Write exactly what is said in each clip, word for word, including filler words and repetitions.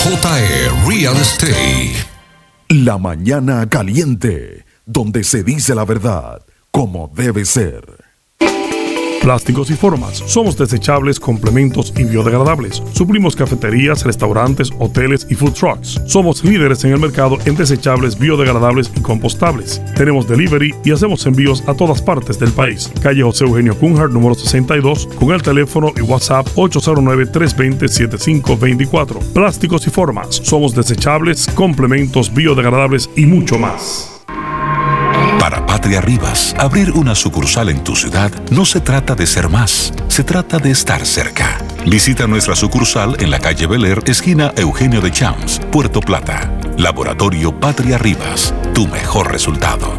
J E Real Estate. La mañana caliente, donde se dice la verdad, como debe ser. Plásticos y Formas. Somos desechables, complementos y biodegradables. Suplimos cafeterías, restaurantes, hoteles y food trucks. Somos líderes en el mercado en desechables, biodegradables y compostables. Tenemos delivery y hacemos envíos a todas partes del país. Calle José Eugenio Cunhard, número sesenta y dos, con el teléfono y WhatsApp ocho cero nueve, tres dos cero, siete cinco dos cuatro. Plásticos y Formas. Somos desechables, complementos, biodegradables y mucho más. Para Patria Rivas, abrir una sucursal en tu ciudad no se trata de ser más, se trata de estar cerca. Visita nuestra sucursal en la calle Bel Air, esquina Eugenio de Champs, Puerto Plata. Laboratorio Patria Rivas, tu mejor resultado.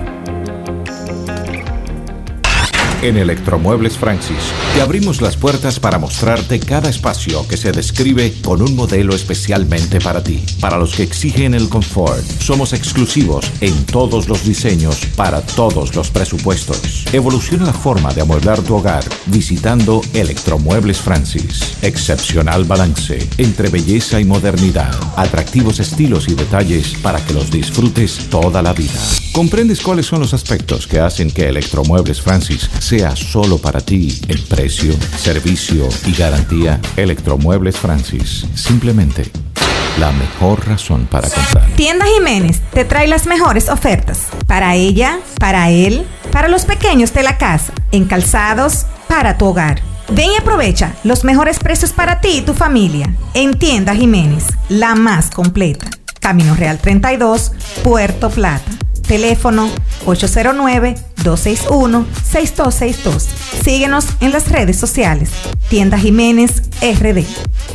En Electromuebles Francis, te abrimos las puertas para mostrarte cada espacio que se describe con un modelo especialmente para ti. Para los que exigen el confort, somos exclusivos en todos los diseños para todos los presupuestos. Evoluciona la forma de amueblar tu hogar visitando Electromuebles Francis. Excepcional balance entre belleza y modernidad. Atractivos estilos y detalles para que los disfrutes toda la vida. ¿Comprendes cuáles son los aspectos que hacen que Electromuebles Francis sea solo para ti en precio, servicio y garantía? Electromuebles Francis, simplemente la mejor razón para comprar. Tienda Jiménez te trae las mejores ofertas para ella, para él, para los pequeños de la casa, en calzados, para tu hogar. Ven y aprovecha los mejores precios para ti y tu familia en Tienda Jiménez, la más completa. Camino Real treinta y dos, Puerto Plata. Teléfono ocho cero nueve, dos seis uno, seis dos seis dos. Síguenos en las redes sociales. Tienda Jiménez R D.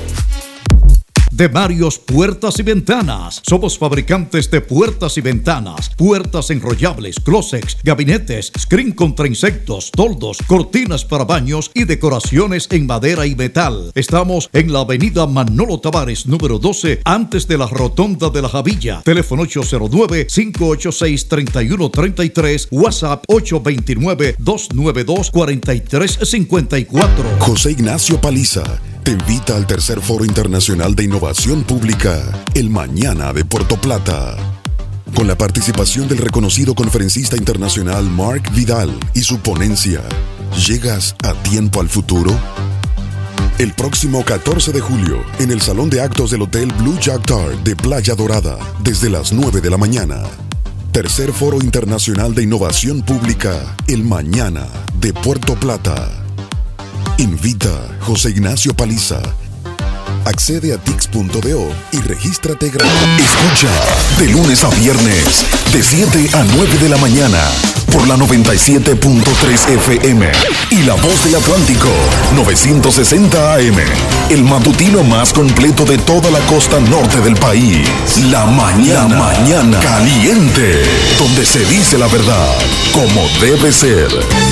De Marios Puertas y Ventanas. Somos fabricantes de puertas y ventanas, puertas enrollables, closets, gabinetes, screen contra insectos, toldos, cortinas para baños y decoraciones en madera y metal. Estamos en la avenida Manolo Tavares, número doce, antes de la rotonda de la Javilla. Teléfono ocho cero nueve, cinco ocho seis, tres uno tres tres, WhatsApp ocho dos nueve, dos nueve dos, cuatro tres cinco cuatro. José Ignacio Paliza te invita al tercer Foro Internacional de Innovación Pública, el Mañana de Puerto Plata. Con la participación del reconocido conferencista internacional Mark Vidal y su ponencia, ¿llegas a tiempo al futuro? El próximo catorce de julio, en el Salón de Actos del Hotel Blue Jactar de Playa Dorada, desde las nueve de la mañana. Tercer Foro Internacional de Innovación Pública, el Mañana de Puerto Plata. Invita José Ignacio Paliza. Accede a tix punto do y regístrate gratis. Escucha de lunes a viernes de siete a nueve de la mañana por la noventa y siete punto tres F M y La Voz del Atlántico novecientos sesenta A M. El matutino más completo de toda la costa norte del país. La mañana, la mañana caliente, donde se dice la verdad como debe ser.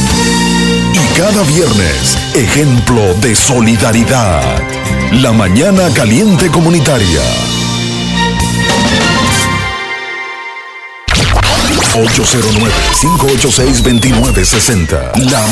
Y cada viernes, ejemplo de solidaridad. La mañana caliente comunitaria. ocho cero nueve, cinco ocho seis, dos nueve seis cero. La